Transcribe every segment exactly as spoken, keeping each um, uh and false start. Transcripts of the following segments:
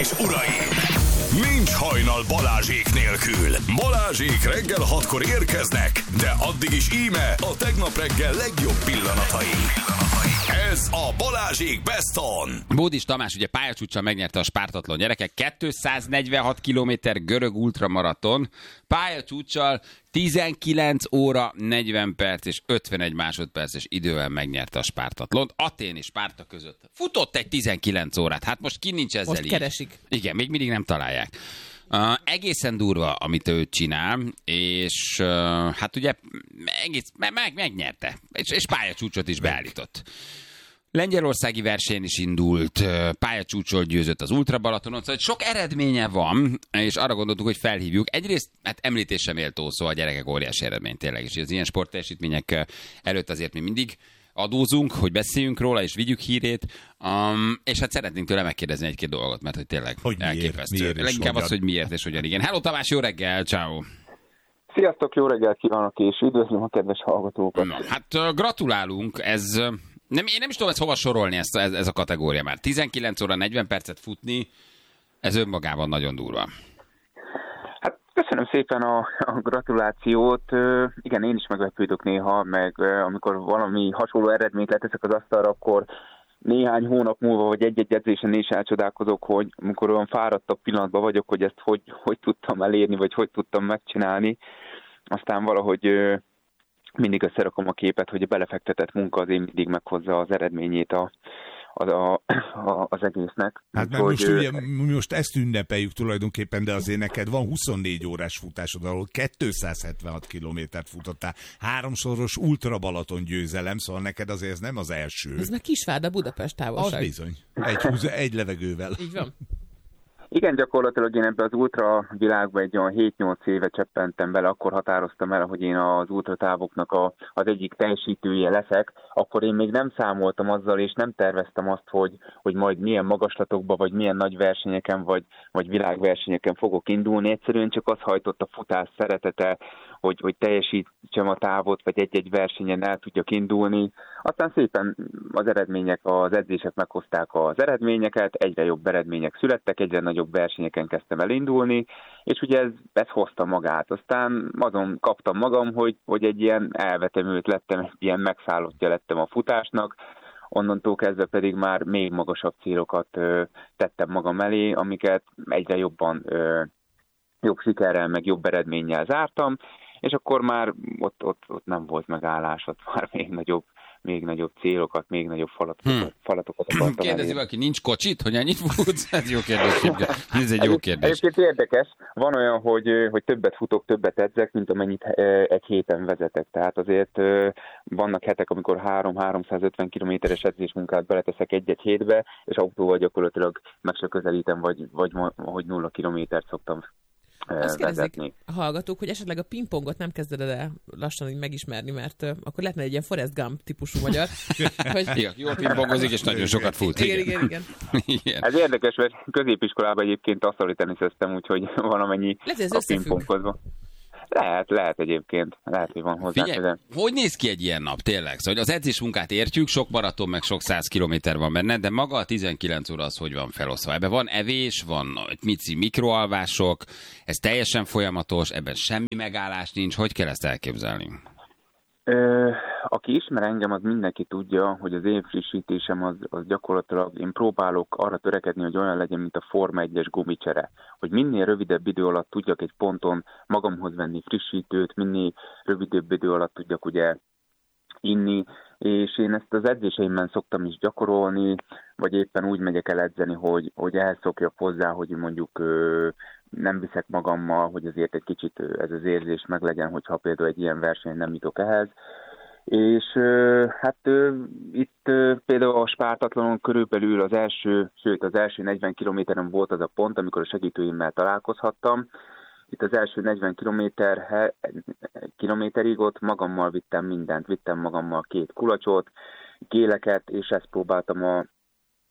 és uraim! Nincs hajnal Balázsék nélkül. Balázsék reggel hatkor érkeznek, de addig is íme a tegnap reggel legjobb pillanatai. Ez a Balázsék Best On. Bódis Tamás ugye pályacsúccsal megnyerte a Spártathlon, gyerekek, kétszáznegyvenhat kilométer görög ultramaraton, pályacsúccsal tizenkilenc óra negyven perc és ötvenegy másodperces idővel megnyerte a Spártathlont. Atén és Spárta között futott egy tizenkilenc órát, hát most ki nincs ezzel most így. keresik. Igen, még mindig nem találják. Uh, egészen durva, amit ő csinál, és uh, hát ugye egész, meg, meg, megnyerte, és, és pályacsúcsot is beállított. Lengyelországi versenyen is indult, pályacsúcsol győzött az Ultra Balatonon, szóval sok eredménye van, és arra gondoltuk, hogy felhívjuk. Egyrészt, hát említésre méltó, szóval a gyerekek óriási eredmény tényleg, és az ilyen sportteljesítmények előtt azért mi mindig adózunk, hogy beszéljünk róla, és vigyük hírét, um, és hát szeretnénk tőle megkérdezni egy-két dolgot, mert hogy tényleg hogy elképesztő. Miért, miért Leginkább az, hogy miért és hogyan. Igen. Hello Tamás, jó reggel, ciao. Sziasztok, jó reggelt kívánok, és üdvözlöm a kedves hallgatókat. Na, hát gratulálunk, ez... Nem, én nem is tudom ezt hova sorolni, ezt, ez, ez a kategória már. tizenkilenc óra negyven percet futni, ez önmagában nagyon durva. Hát köszönöm szépen a, a gratulációt. Igen, én is meglepődök néha, meg amikor valami hasonló eredményt leteszek az asztalra, akkor néhány hónap múlva, vagy egy-egy edzésen is elcsodálkozok, hogy amikor olyan fáradtabb pillanatban vagyok, hogy ezt hogy, hogy tudtam elérni, vagy hogy tudtam megcsinálni. Aztán valahogy... mindig összerakom a képet, hogy a belefektetett munka azért mindig meghozza az eredményét a, a, a, az egésznek. Hát meg most, ugye, most ezt ünnepeljük tulajdonképpen, de azért neked van huszonnégy órás futásod, ahol kétszázhetvenhat kilométert futottál, háromszoros Ultra Balaton győzelem, szóval neked azért ez nem az első. Ez meg Kisvárda Budapest távolság. Az bizony. Egy, húz, egy levegővel. Így van. Igen, gyakorlatilag én ebbe az ultra világba egy olyan hét-nyolc éve cseppentem bele, akkor határoztam el, hogy én az ultratávoknak a, az egyik teljesítője leszek, akkor én még nem számoltam azzal, és nem terveztem azt, hogy, hogy majd milyen magaslatokba, vagy milyen nagy versenyeken, vagy, vagy világversenyeken fogok indulni. Egyszerűen csak az hajtott a futás szeretete, hogy, hogy teljesítsem a távot, vagy egy-egy versenyen el tudjak indulni. Aztán szépen az eredmények, az edzések meghozták az eredményeket, egyre jobb eredmények születtek, egyre nagyobb versenyeken kezdtem elindulni, és ugye ez, ez hozta magát. Aztán azon kaptam magam, hogy, hogy egy ilyen elvetemült lettem, egy ilyen megszállottja lettem a futásnak, onnantól kezdve pedig már még magasabb célokat ö, tettem magam elé, amiket egyre jobban ö, jobb sikerrel, meg jobb eredménnyel zártam, és akkor már ott, ott, ott nem volt megállás, ott már még nagyobb, még nagyobb célokat, még nagyobb falatokat, hmm. falatokat akartam Kérdezi elérni. valaki, nincs kocsit? Hogy ennyit futsz? Ez jó kérdés. Ez egy jó kérdés. Egyébként érdekes, van olyan, hogy, hogy többet futok, többet edzek, mint amennyit egy héten vezetek. Tehát azért vannak hetek, amikor három-háromszázötven kilométeres edzésmunkát beleteszek egy-egy hétbe, és autóval gyakorlatilag meg se közelítem, vagy, vagy hogy nulla kilométert szoktam Azt vezetni. kérdezik a hallgatók, hogy esetleg a pingpongot nem kezded el lassan így megismerni, mert uh, akkor lehetne egy ilyen Forrest Gump típusú magyar. hogy... Igen, jól pingpongozik, és nagyon sokat fut. Igen, igen, igen. igen. Ez érdekes, mert középiskolában egyébként asztali teniszeztem, úgyhogy valamennyi Lehet, a pingpongozva. Lehet, lehet egyébként. Lehet, hogy van hozzá. Figyelj, hogy néz ki egy ilyen nap, tényleg? Szóval az edzés munkát értjük, sok maraton, meg sok száz kilométer van benne, de maga a tizenkilenc óra az hogy van felosztva? Ebben van evés, van mici mikroalvások, ez teljesen folyamatos, ebben semmi megállás nincs. Hogy kell ezt elképzelni? Ö, aki ismer engem, az mindenki tudja, hogy az én frissítésem az, az gyakorlatilag, én próbálok arra törekedni, hogy olyan legyen, mint a Forma egyes gumicsere. Hogy minél rövidebb idő alatt tudjak egy ponton magamhoz venni frissítőt, minél rövidebb idő alatt tudjak ugye inni, és én ezt az edzéseimben szoktam is gyakorolni, vagy éppen úgy megyek el edzeni, hogy, hogy elszokjak hozzá, hogy mondjuk ö, nem viszek magammal, hogy azért egy kicsit ez az érzés meglegyen, hogyha például egy ilyen verseny nem jutok ehhez. És hát itt például a Spártatlonon körülbelül az első, sőt az első negyven kilométeren volt az a pont, amikor a segítőimmel találkozhattam. Itt az első negyven kilométer, kilométerig ott magammal vittem mindent, vittem magammal két kulacsot, géleket, és ezt próbáltam a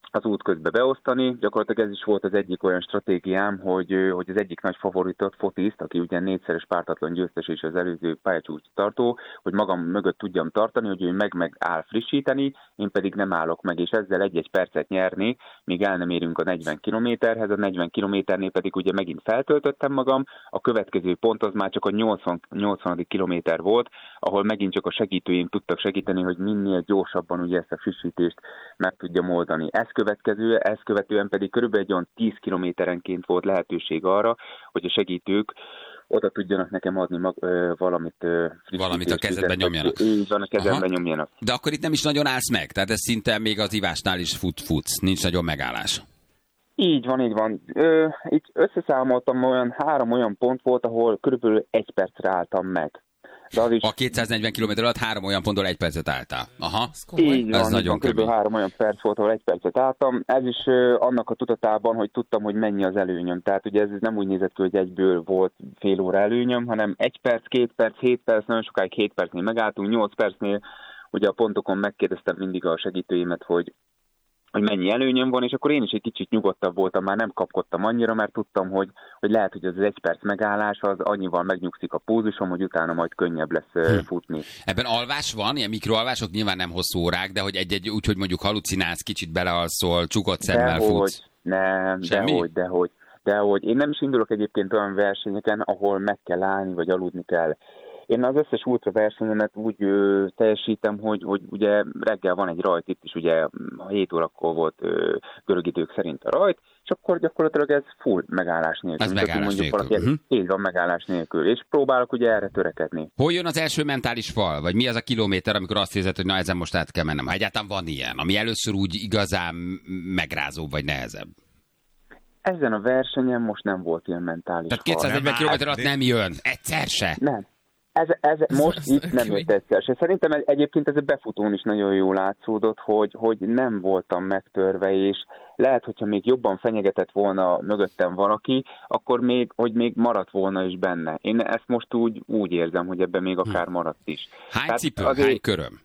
az út közben beosztani. Gyakorlatilag ez is volt az egyik olyan stratégiám, hogy, hogy az egyik nagy favoritot, Fotiszt, aki ugye négyszeres pártatlan győztes és az előző pályacsúcs tartó, hogy magam mögött tudjam tartani, hogy ő meg-meg áll frissíteni, én pedig nem állok meg, és ezzel egy-egy percet nyerni, míg el nem érünk a negyven kilométerhez, a negyven kilométernél pedig ugye megint feltöltöttem magam, a következő pont az már csak a nyolcvan, nyolcvanadik kilométer volt, ahol megint csak a segítőim tudtak segíteni, hogy minél gyorsabban ugye ezt a frissítést meg tudjam oldani. Ezt következő, ezt követően pedig körülbelül egy olyan tíz kilométerenként volt lehetőség arra, hogy a segítők oda tudjanak nekem adni mag, ö, valamit ö, Valamit a kezedben nyomjanak. Így van, a kezemben Aha. nyomjanak. De akkor itt nem is nagyon állsz meg, tehát ez szinte még az ivásnál is fut, futsz, nincs nagyon megállás. Így van, így van. Ö, itt összeszámoltam, olyan három olyan pont volt, ahol körülbelül egy percre álltam meg. De az is... A kétszáznegyven kilométer alatt három olyan ponttól egy percet álltál. Aha. Így van, ez nagyon kb. három olyan perc volt, ahol egy percet álltam. Ez is uh, annak a tudatában, hogy tudtam, hogy mennyi az előnyöm. Tehát ugye ez nem úgy nézett ki, hogy egyből volt fél óra előnyöm, hanem egy perc, két perc, hét perc, nagyon sokáig hét percnél megálltunk, nyolc percnél ugye a pontokon megkérdeztem mindig a segítőimet, hogy hogy mennyi előnyöm van, és akkor én is egy kicsit nyugodtabb voltam, már nem kapkodtam annyira, mert tudtam, hogy, hogy lehet, hogy az egy perc megállás az annyival megnyugszik a pulzusom, hogy utána majd könnyebb lesz hm. futni. Ebben alvás van, ilyen mikroalvások nyilván nem hosszú órák, de hogy egy-egy úgy, hogy mondjuk halucinálsz, kicsit belealszol, csukott szemmel dehogy, futsz. Nem, Semmi? dehogy, dehogy, dehogy. Én nem is indulok egyébként olyan versenyeken, ahol meg kell állni, vagy aludni kell. Én az összes ultra versenyemet úgy ö, teljesítem, hogy, hogy ugye reggel van egy rajt, itt is ugye hét órakor volt ö, görög idők szerint a rajt, és akkor gyakorlatilag ez full megállás nélkül. Ez megállás nélkül. Valaki, uh-huh. Így van, megállás nélkül. És próbálok ugye erre törekedni. Hol jön az első mentális fal? Vagy mi az a kilométer, amikor azt érzed, hogy na ezen most át kell mennem? Ha egyáltalán van ilyen, ami először úgy igazán megrázóbb vagy nehezebb? Ezen a versenyen most nem volt ilyen mentális Tehát kétszáznegyven kilométer alatt nem jön. Egyszer se? Nem. Ez, ez most itt nem jött egyszer se. Szerintem egyébként ez a befutón is nagyon jól látszódott, hogy, hogy nem voltam megtörve, és lehet, hogyha még jobban fenyegetett volna mögöttem valaki, akkor még, hogy még maradt volna is benne. Én ezt most úgy, úgy érzem, hogy ebben még akár maradt is. Hány Tehát cipő, azért... hány köröm?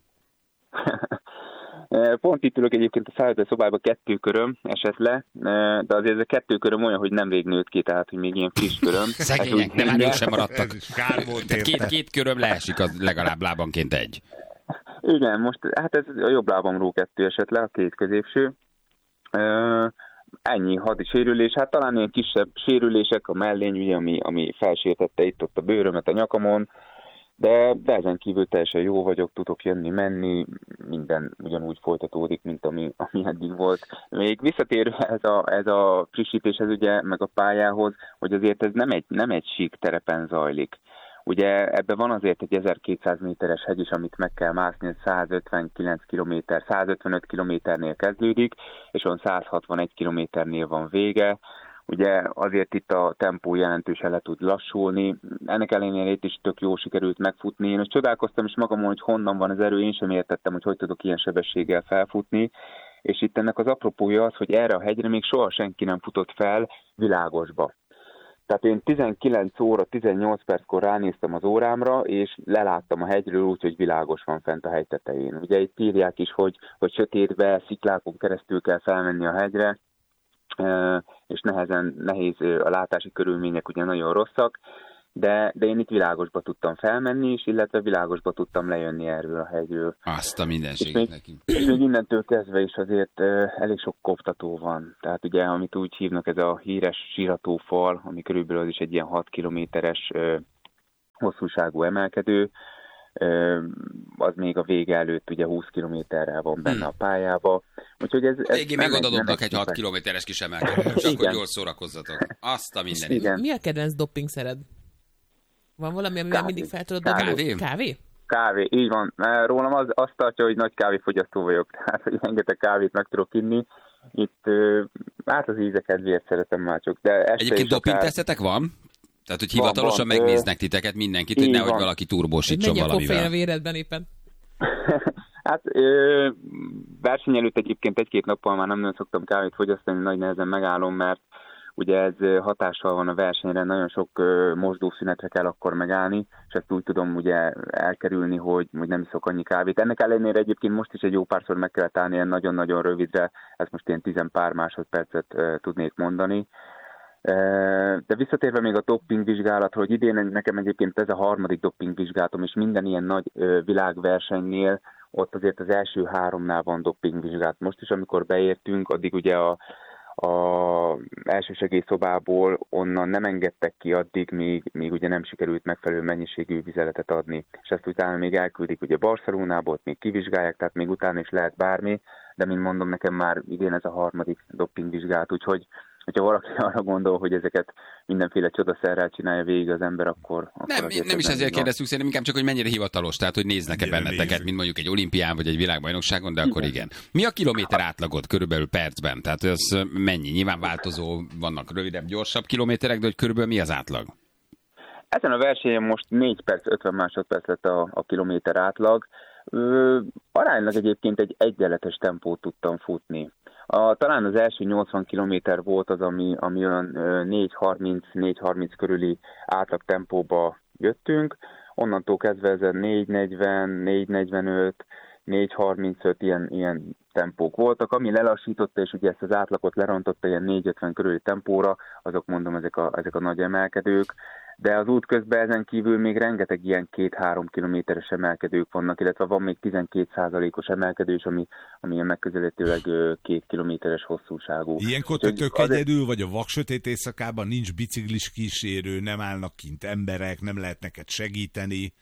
Pont itt ülök egyébként a szállító szobában, kettő köröm esett le, de azért ez a kettő köröm olyan, hogy nemrég nőtt ki, tehát hogy még ilyen friss köröm. Szegények, nem már sem maradtak. Kár volt érte. Két, két köröm leesik, az legalább lábanként egy. Igen, most hát ez a jobb lábamról kettő esett le, a két középső. Uh, ennyi hadi sérülés, hát talán ilyen kisebb sérülések, a mellény, ugye, ami, ami felsértette itt ott a bőrömet a nyakamon, de, de ezen kívül teljesen jó vagyok, tudok jönni, menni, minden ugyanúgy folytatódik, mint ami, ami eddig volt. Még visszatérve ez a, ez a frissítéshez, ugye, meg a pályához, hogy azért ez nem egy, nem egy sík terepen zajlik. Ugye ebben van azért egy ezerkétszáz méteres hegy is, amit meg kell mászni, ez százötvenkilenc kilométer, százötvenöt kilométernél kezdődik, és on százhatvanegy kilométernél van vége. Ugye azért itt a tempó jelentősen le tud lassulni. Ennek ellenére itt is tök jó sikerült megfutni. Én most csodálkoztam is magamon, hogy honnan van az erő, én sem értettem, hogy hogy tudok ilyen sebességgel felfutni. És itt ennek az apropója az, hogy erre a hegyre még soha senki nem futott fel világosba. Tehát én tizenkilenc óra, tizennyolc perckor ránéztem az órámra, és leláttam a hegyről úgy, hogy világos van fent a hegy tetején. Ugye itt írják is, hogy, hogy sötétbe, sziklákon keresztül kell felmenni a hegyre, és nehezen, nehéz a látási körülmények ugye nagyon rosszak, de, de én itt világosba tudtam felmenni, és illetve világosba tudtam lejönni erről a hegyről. Azt a mindenséget neki. És még innentől kezdve is azért uh, elég sok koptató van. Tehát ugye, amit úgy hívnak, ez a híres síratófal, ami körülbelül az is egy ilyen hat kilométeres uh, hosszúságú emelkedő, uh, az még a vége előtt ugye húsz kilométerrel van benne hmm. a pályába. Úgyhogy ez, ez végig még odadobnak egy hat kilométeres kis emelkedő, és akkor jól szórakozzatok. Azt a mindenit. Mi a kedvenc doppingszered? Van valami, amivel kávé. Mindig fel tudod dobni? Kávé? Kávé? Kávé, így van. Rólam az, azt tartja, hogy nagy kávéfogyasztó vagyok. Tehát, hogy rengeteg kávét meg tudok inni. Itt, hát az íze kedvéért szeretem már csak. De egyébként dopingtesztetek van? Tehát, hogy hivatalosan van, van. megnéznek titeket mindenkit, hogy nehogy valaki turbósítson valamivel. Mennyi a koffein a véredben éppen? Hát ö, verseny előtt egyébként egy-két nappal már nem nagyon szoktam kávét fogyasztani, nagy nehezen megállom, mert ugye ez hatással van a versenyre, nagyon sok mosdószünetre kell akkor megállni, és ezt úgy tudom ugye elkerülni, hogy, hogy nem iszok annyi kávét. Ennek ellenére egyébként most is egy jó párszor meg kellett állni ilyen nagyon-nagyon rövidre, ezt most ilyen tizen pár másodpercet tudnék mondani. De visszatérve még a dopingvizsgálatra, hogy idén nekem egyébként ez a harmadik dopingvizsgálatom, és minden ilyen nagy világversenynél ott azért az első háromnál van dopingvizsgálat. Most is, amikor beértünk, addig ugye a, a elsősegélyszobából onnan nem engedtek ki addig, míg, míg ugye nem sikerült megfelelő mennyiségű vizeletet adni. És ezt utána még elküldik ugye Barcelonából, még kivizsgálják, tehát még utána is lehet bármi, de mint mondom, nekem már idén ez a harmadik dopingvizsgálat, úgyhogy hogyha valaki arra gondol, hogy ezeket mindenféle csodaszerrel csinálja végig az ember, akkor... akkor nem, nem is ezért kérdeztük, szerintem inkább csak, hogy mennyire hivatalos, tehát hogy néznek-e benneteket, mint mondjuk egy olimpián vagy egy világbajnokságon, de akkor igen. Mi a kilométer átlagot körülbelül percben? Tehát ez mennyi? Nyilván változó, vannak rövidebb, gyorsabb kilométerek, de hogy körülbelül mi az átlag? Ezen a versenyen most négy perc, ötven másodperc lett a, a kilométer átlag. Ö, aránylag egyébként egy egyenletes tempót tudtam futni. A, talán az első nyolcvan kilométer volt az, ami, ami olyan négy harminc négy harminc körüli átlag tempóba jöttünk. Onnantól kezdve ez négy negyven, négy negyvenöt, négy harmincöt ilyen, ilyen tempók voltak. Ami lelassította, és ugye ezt az átlagot lerontotta ilyen négy ötven körüli tempóra, azok mondom, ezek a, ezek a nagy emelkedők. De az út közben ezen kívül még rengeteg ilyen két-három kilométeres emelkedők vannak, illetve van még tizenkét százalékos emelkedős, ami, ami ilyen megközelítőleg két kilométeres hosszúságú. Ilyenkor te tök azért... egyedül, vagy a vaksötét éjszakában nincs biciklis kísérő, nem állnak kint emberek, nem lehet neked segíteni?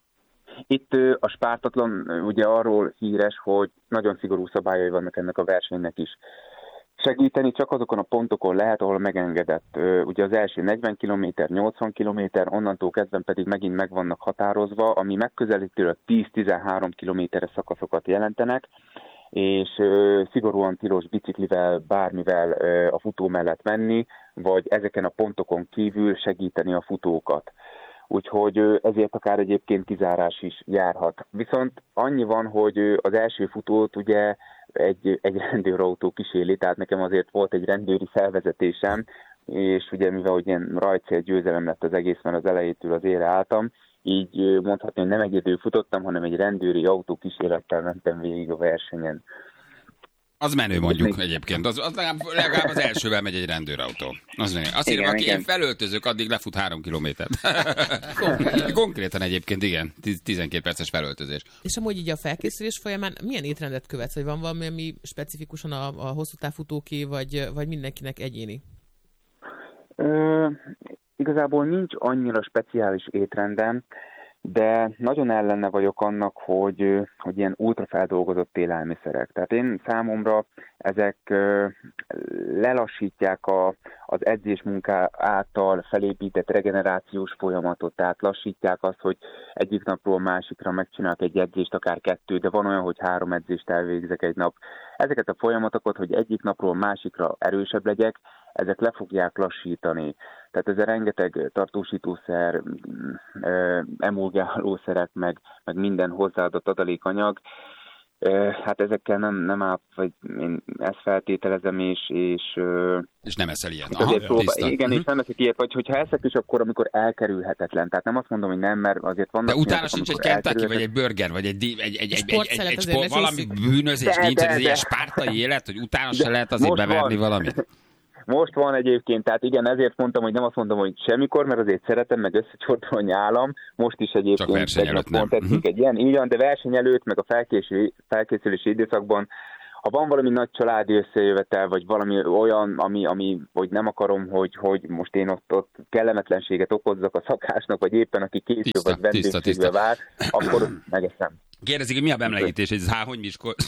Itt a Spártatlan ugye arról híres, hogy nagyon szigorú szabályai vannak ennek a versenynek is. Segíteni csak azokon a pontokon lehet, ahol megengedett. Ugye az első negyven kilométer, nyolcvan kilométer, onnantól kezdve pedig megint meg vannak határozva, ami megközelítőleg tíz-tizenhárom kilométeres szakaszokat jelentenek, és szigorúan tilos biciklivel, bármivel a futó mellett menni, vagy ezeken a pontokon kívül segíteni a futókat. Úgyhogy ezért akár egyébként kizárás is járhat. Viszont annyi van, hogy az első futót ugye egy, egy rendőrautó kísérli, tehát nekem azért volt egy rendőri felvezetésem, és ugye mivel hogy ilyen rajtcél győzelem lett az egész, mert az elejétől az ére álltam, így mondhatni, hogy nem egyedül futottam, hanem egy rendőri autó kísérlettel mentem végig a versenyen. Az menő mondjuk egyébként. Az, az legalább, legalább az elsővel megy egy rendőrautó. Az menő. Azt írja, aki én felöltözök, addig lefut három kilométert. Konkrétan. Konkrétan egyébként, igen. tizenkét perces felöltözés. És amúgy így a felkészülés folyamán milyen étrendet követsz? Vagy van valami, ami specifikusan a, a hosszú távfutóké, vagy, vagy mindenkinek egyéni? Ö, igazából nincs annyira speciális étrendem, de nagyon ellene vagyok annak, hogy, hogy ilyen ultrafeldolgozott élelmiszerek. Tehát én számomra ezek lelassítják a, az edzésmunká által felépített regenerációs folyamatot, tehát lassítják azt, hogy egyik napról másikra megcsinálok egy edzést, akár kettő, de van olyan, hogy három edzést elvégzek egy nap. Ezeket a folyamatokat, hogy egyik napról másikra erősebb legyek, ezek le fogják lassítani. Tehát ez a rengeteg tartósítószer, emulgálószerek, meg, meg minden hozzáadott adalékanyag, hát ezekkel nem, nem áll, vagy én ezt feltételezem, és... És, és nem eszel ilyet. Aha, próbál, igen, uh-huh. és nem eszek ilyet, vagy hogyha eszek is, akkor amikor elkerülhetetlen. Tehát nem azt mondom, hogy nem, mert azért vannak... De utána sincs egy Kentucky, vagy egy burger, vagy egy, egy, egy, egy, egy, egy, egy sport, valami bűnözés, de, nincs, de, ez de. ilyen spártai élet, hogy utána se lehet azért beverni van. Valamit. Most van egyébként, tehát igen, ezért mondtam, hogy nem azt mondom, hogy semmikor, mert azért szeretem, meg összecsortol a nyálam. Most is egyébként egy pont ettünk egy ilyen, így van, de verseny előtt, meg a felkészülési, felkészülési időszakban, ha van valami nagy családi összejövetel, vagy valami olyan, ami, ami hogy nem akarom, hogy, hogy most én ott, ott kellemetlenséget okozzak a szakásnak, vagy éppen aki készül, vagy vendégségbe vár, akkor megeszem. Kérdezik, hogy mi a bemlegítés, hogy ez há, hogy Miskolc?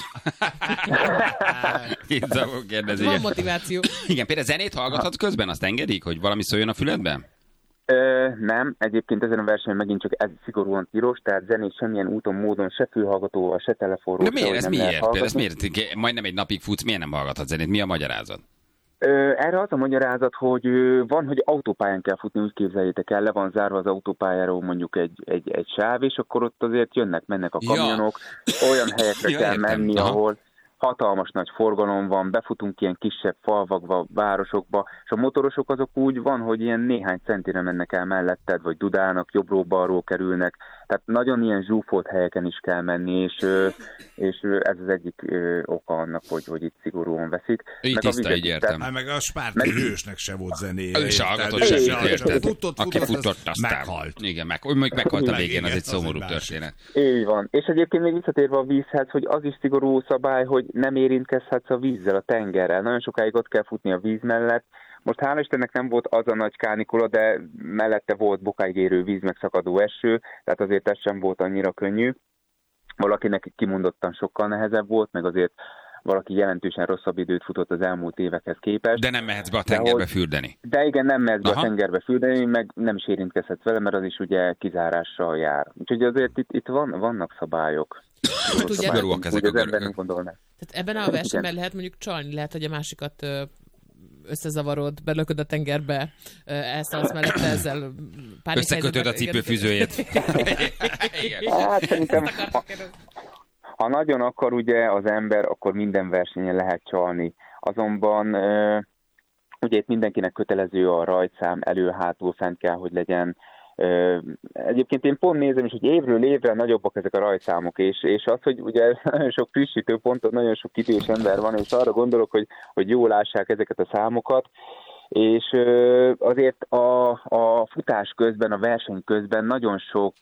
Van motiváció. Igen, például zenét hallgathatsz közben, azt engedik, hogy valami szóljon a füledben? Ö, nem, egyébként ezen a versenyen megint csak ez szigorúan tilos, tehát zenét semmilyen úton, módon, se fülhallgatóval, se telefonról. De miért, ez miért? Például, ez miért? Majdnem egy napig futsz, miért nem hallgathat zenét? Mi a magyarázat? Ö, erre az a magyarázat, hogy van, hogy autópályán kell futni, úgy képzeljétek el, le van zárva az autópályáról mondjuk egy, egy, egy sáv, és akkor ott azért jönnek, mennek a kamionok, ja. olyan helyekre ja, kell menni, ahol... hatalmas nagy forgalom van, befutunk ilyen kisebb falvakba, városokba, és a motorosok azok úgy van, hogy ilyen néhány centire mennek el melletted, vagy dudálnak, jobbról-balról kerülnek, tehát nagyon ilyen zsúfolt helyeken is kell menni, és, és ez az egyik oka annak, hogy, hogy itt szigorúan veszik. Így tiszta, így értem. Hát meg a Spártai hősnek se volt zenéje. Ő se hallgatott semmit, érted? Futott, Aki futott, futott, aztán meghalt. Igen, meg, meghalt a végén, Igen, az egy szomorú az egy történet. Így van. És egyébként még visszatérve a vízhez, hogy az is szigorú szabály, hogy nem érintkezhetsz a vízzel, a tengerrel. Nagyon sokáig ott kell futni a víz mellett. Most hála Istennek nem volt az a nagy kánikula, de mellette volt bokáig érő víz, meg szakadó eső, tehát azért ez sem volt annyira könnyű. Valakinek kimondottan sokkal nehezebb volt, meg azért valaki jelentősen rosszabb időt futott az elmúlt évekhez képest. De nem mehetsz be a tengerbe de, fürdeni. De igen, nem mehetsz be Aha. a tengerbe fürdeni, meg nem is érintkezhetsz vele, mert az is ugye kizárással jár. Úgyhogy azért itt, itt van, vannak szabályok. Szigorúak ezek a görögök. Tehát ebben a versenyben lehet mondjuk csalni, lehet, hogy a másikat összezavarod, belököd a tengerbe, elszaladsz mellette ezzel pánik összekötöd a cipőfűzőjét. Hát szerintem, ha, ha nagyon akar ugye az ember, akkor minden versenyen lehet csalni. Azonban ugye itt mindenkinek kötelező a rajtszám, elő-hátul fent kell, hogy legyen. Egyébként én pont nézem is, hogy évről évre nagyobbak ezek a rajtszámok, és, és az, hogy ugye nagyon sok frissítő ponton, nagyon sok idős ember van, és arra gondolok, hogy, hogy jól lássák ezeket a számokat, és azért a, a futás közben, a verseny közben nagyon sok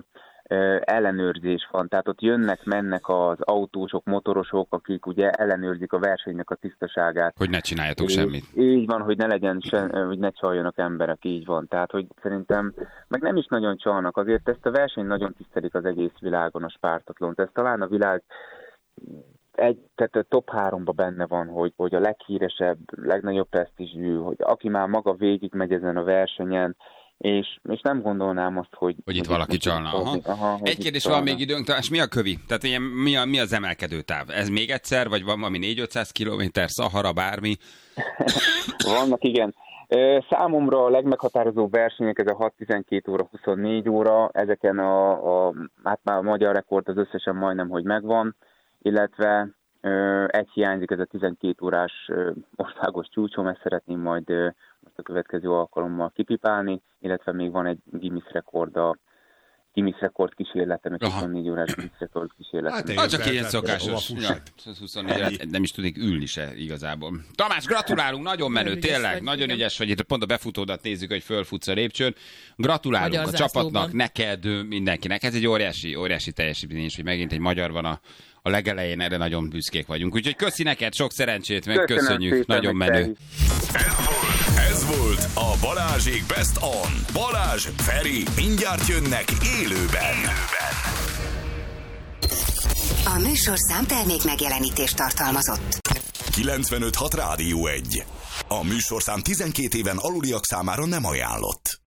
ellenőrzés van, tehát ott jönnek, mennek az autósok, motorosok, akik ugye ellenőrzik a versenynek a tisztaságát. Hogy ne csináljatok és semmit. Így van, hogy ne legyen se, hogy ne csaljanak emberek, így van. Tehát, hogy szerintem, meg nem is nagyon csalnak, azért ezt a versenyt nagyon tisztelik az egész világon, a spártatlont. Ez talán a világ egy, tehát a top háromba benne van, hogy, hogy a leghíresebb, legnagyobb presztízsű, hogy aki már maga végig megy ezen a versenyen, És, és nem gondolnám azt, hogy... Hogy itt valaki csalna. Aha. Aha, Egy kérdés van még időnk, és mi a kövi? Tehát ilyen, mi, a, mi az emelkedő táv? Ez még egyszer, vagy van valami négy-ötszáz kilométer, Szahara, bármi? Vannak, igen. Számomra a legmeghatározó versenyek, ez a hat tizenkét óra, huszonnégy óra, ezeken a, a, hát már a magyar rekord az összesen majdnem, hogy megvan, illetve egy hiányzik, ez a tizenkét órás országos csúcsom, ezt szeretném majd most a következő alkalommal kipipálni, illetve még van egy Guinness rekord, a Guinness rekord kísérletem, egy huszonnégy órás Guinness rekord kísérletem. Hát csak ilyen szokásos. Ja, huszonnégy, nem is tudnék ülni se igazából. Tamás, gratulálunk, nagyon menő, nagyon tényleg, vagy, nagyon igen. ügyes vagy, itt pont a befutódat nézzük, hogy fölfutsz a lépcsőn. Gratulálunk Magyar a zászlóban. csapatnak, neked, mindenkinek. Ez egy óriási, óriási teljesítmény, hogy megint egy magyar van a a legelején, erre nagyon büszkék vagyunk. Úgyhogy köszi neked, sok szerencsét, meg Köszönöm köszönjük, szépen, nagyon meg menő. Ez volt, ez volt a Balázsék Best On. Balázs, Feri, mindjárt jönnek élőben. A műsorszám termék megjelenítést tartalmazott. kilencvenöt hat Rádió egy. A műsorszám tizenkét éven aluliak számára nem ajánlott.